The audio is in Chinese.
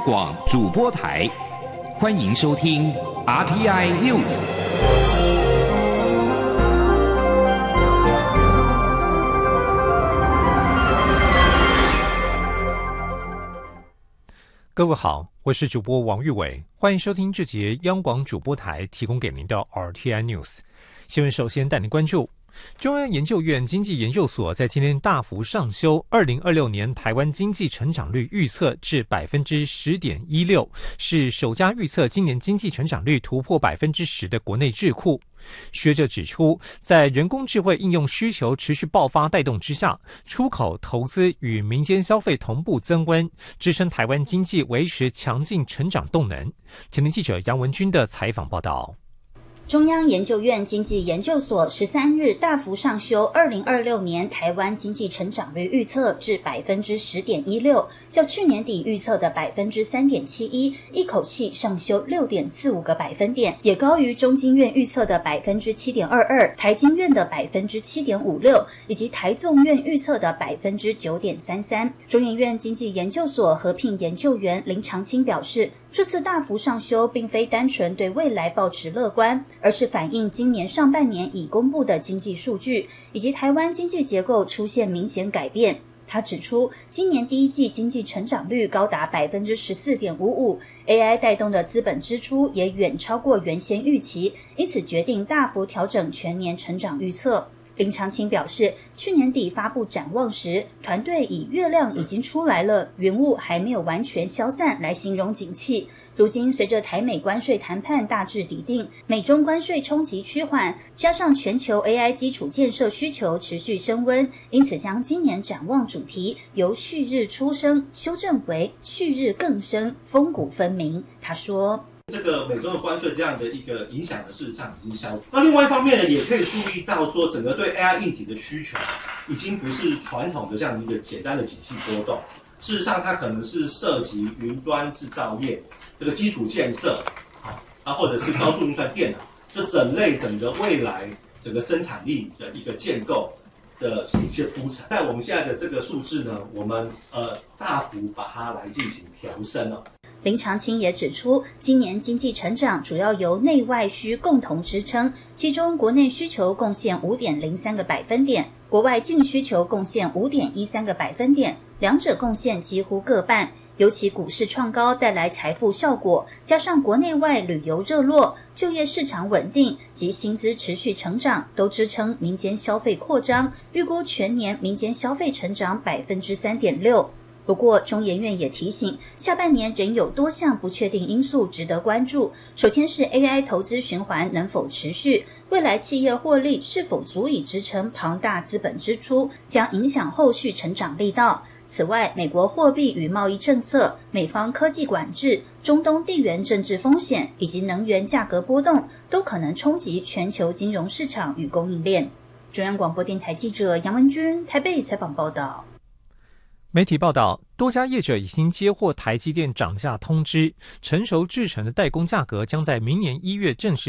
广主播台，欢迎收听 RTI News。 各位好，我是主播王玉伟，欢迎收听这节央广主播台提供给您的 RTI News 新闻。首先带您关注，中央研究院经济研究所在今天大幅上修2026年台湾经济成长率预测至 10.16%， 是首家预测今年经济成长率突破 10% 的国内智库。学者指出，在人工智慧应用需求持续爆发带动之下，出口、投资与民间消费同步增温，支撑台湾经济维持强劲成长动能。前天记者杨文君的采访报道。 中央研究院经济研究所13日大幅上修2026年台湾经济成长率预测至 10.16%， 较去年底预测的 3.71%， 一口气上修 6.45个百分点，也高于中经院预测的 7.22%， 台经院的 7.56%， 以及台综院预测的 9.33%。 中研院经济研究所合聘研究员林长青表示，这次大幅上修并非单纯对未来抱持乐观，而是反映今年上半年已公布的经济数据，以及台湾经济结构出现明显改变。他指出，今年第一季经济成长率高达 14.55%， AI 带动的资本支出也远超过原先预期，因此决定大幅调整全年成长预测。林长青表示，去年底发布展望时，团队以月亮已经出来了，云雾还没有完全消散来形容景气。如今随着台美关税谈判大致底定，美中关税冲击趋缓，加上全球 AI 基础建设需求持续升温，因此将今年展望主题由旭日初升修正为旭日更升，风骨分明。他说， 这个美中的关税这样的一个影响的事实上已经消除。那另外一方面呢，也可以注意到说，整个对 AI 硬体的需求已经不是传统的这样的一个简单的景气波动，事实上它可能是涉及云端制造业这个基础建设，或者是高速运算电脑，这整个未来整个生产力的一个建构的一些铺陈。在我们现在的这个数字呢，我们大幅把它来进行调升了。 林长青也指出，今年经济成长主要由内外需共同支撑，其中国内需求贡献 5.03 个百分点，国外净需求贡献 5.13 个百分点，两者贡献几乎各半。尤其股市创高带来财富效果，加上国内外旅游热络，就业市场稳定及薪资持续成长，都支撑民间消费扩张，预估全年民间消费成长 3.6%。不过，中研院也提醒，下半年仍有多项不确定因素值得关注。首先是 AI 投资循环能否持续，未来企业获利是否足以支撑庞大资本支出，将影响后续成长力道。此外，美国货币与贸易政策、美方科技管制、中东地缘政治风险以及能源价格波动，都可能冲击全球金融市场与供应链。中央广播电台记者杨文君台北采访报道。 媒体报道，多家业者已经接获台积电涨价通知，成熟制程的代工价格将在明年1月正式